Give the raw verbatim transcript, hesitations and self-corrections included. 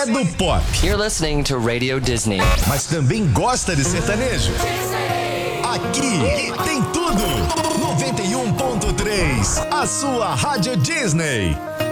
é do pop. You're listening to Radio Disney. Mas também gosta de sertanejo. Aqui tem tudo. noventa e um ponto três, a sua Rádio Disney.